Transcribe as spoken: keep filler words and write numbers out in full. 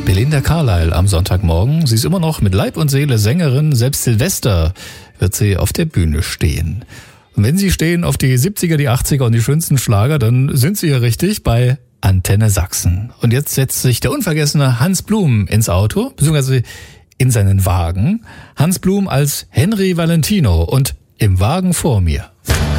Belinda Carlisle am Sonntagmorgen. Sie ist immer noch mit Leib und Seele Sängerin. Selbst Silvester wird sie auf der Bühne stehen. Und wenn Sie stehen auf die siebziger, die achtziger und die schönsten Schlager, dann sind Sie ja richtig bei Antenne Sachsen. Und jetzt setzt sich der unvergessene Hans Blum ins Auto, beziehungsweise in seinen Wagen. Hans Blum als Henry Valentino und im Wagen vor mir.